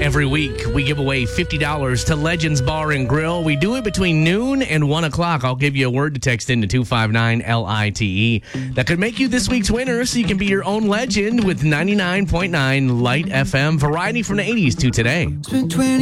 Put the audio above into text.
every week, we give away $50 to Legends Bar and Grill. We do it between noon and 1 o'clock. I'll give you a word to text into 259-LITE. That could make you this week's winner, so you can be your own legend with 99.9 Light FM. Variety from the 80s to today.